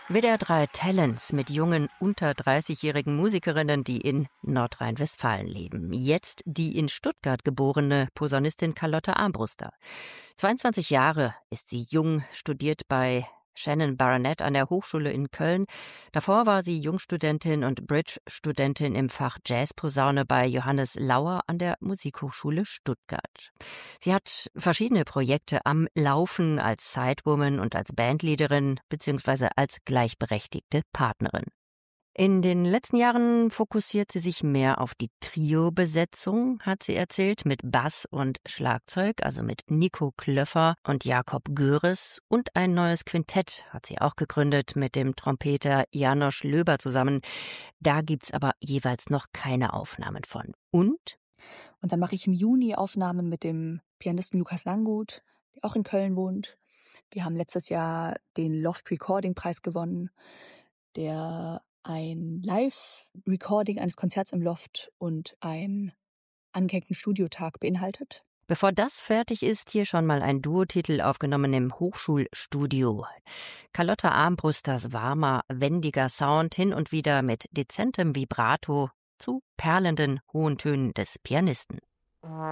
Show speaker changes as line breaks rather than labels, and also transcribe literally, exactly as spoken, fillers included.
W D R drei Talents mit jungen, unter dreißigjährigen Musikerinnen, die in Nordrhein-Westfalen leben. Jetzt die in Stuttgart geborene Posaunistin Carlotta Armbruster. zweiundzwanzig Jahre ist sie jung, studiert bei Shannon Baronet an der Hochschule in Köln. Davor war sie Jungstudentin und Bridge-Studentin im Fach Jazzposaune bei Johannes Lauer an der Musikhochschule Stuttgart. Sie hat verschiedene Projekte am Laufen als Sidewoman und als Bandleaderin bzw. als gleichberechtigte Partnerin. In den letzten Jahren fokussiert sie sich mehr auf die Trio-Besetzung, hat sie erzählt, mit Bass und Schlagzeug, also mit Nico Klöffer und Jakob Göres. Und ein neues Quintett hat sie auch gegründet mit dem Trompeter Janosch Löber zusammen. Da gibt's aber jeweils noch keine Aufnahmen von. Und?
Und dann mache ich im Juni Aufnahmen mit dem Pianisten Lukas Langgut, der auch in Köln wohnt. Wir haben letztes Jahr den Loft Recording Preis gewonnen, der ein Live-Recording eines Konzerts im Loft und einen angehängten Studiotag beinhaltet.
Bevor das fertig ist, hier schon mal ein Duotitel aufgenommen im Hochschulstudio. Carlotta Armbrusters warmer, wendiger Sound, hin und wieder mit dezentem Vibrato zu perlenden hohen Tönen des Pianisten.